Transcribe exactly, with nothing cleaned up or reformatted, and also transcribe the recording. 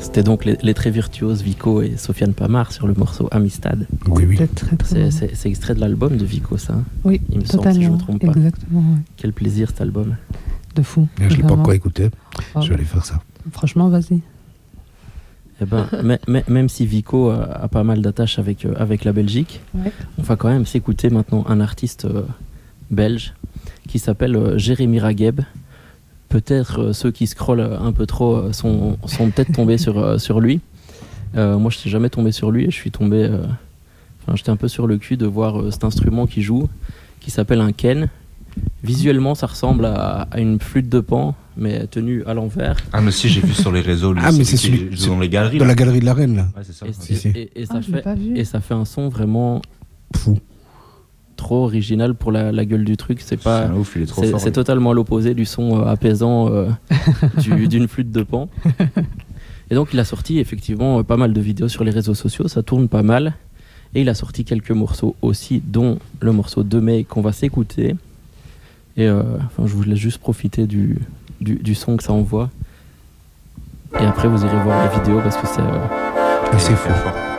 C'était donc les, les très virtuoses Vico et Sofiane Pamar sur le morceau Amistad. Oui, oui. C'était très très C'est, bon. c'est, c'est extrait de l'album de Vico, ça. Oui, Il me semble, totalement. si je ne me trompe pas. Exactement, ouais. Quel plaisir cet album. De fou. Je ne l'ai pas vraiment. encore écouté. Ah, Je vais aller faire ça. Franchement, vas-y. Eh ben, mais- mais- même si Vico a, a pas mal d'attaches avec, euh, avec la Belgique, Ouais. on va quand même s'écouter maintenant un artiste euh, belge qui s'appelle euh, Jérémy Ragheb. Peut-être euh, ceux qui scrollent un peu trop euh, sont, sont peut-être tombés sur, euh, sur lui. Euh, moi, je suis jamais tombé sur lui et je suis tombé. euh, Enfin, j'étais un peu sur le cul de voir euh, cet instrument qu'il joue, qui s'appelle un ken. Visuellement, ça ressemble à, à une flûte de pan, mais tenue à l'envers. Ah, mais si, j'ai vu sur les réseaux. lui, Ah, mais c'est qui- celui- qui joue dans les galeries. De là. la galerie de la Reine, là. Ouais, c'est ça. Et, ouais. Si, si. et- et ça Ah, je l'ai fait, pas vu. et ça fait un son vraiment Fou. trop original pour la, la gueule du truc. C'est pas. C'est un ouf, il est trop C'est, fort. c'est lui. totalement à l'opposé du son euh, apaisant euh, du- d'une flûte de pan. Et donc il a sorti effectivement euh, pas mal de vidéos sur les réseaux sociaux, ça tourne pas mal. Et il a sorti quelques morceaux aussi, dont le morceau deux mai qu'on va s'écouter. Et euh, enfin, je vous laisse juste profiter du, du, du son que ça envoie. Et après vous irez voir la vidéo parce que c'est... euh, Ah, c'est fou. Très fort.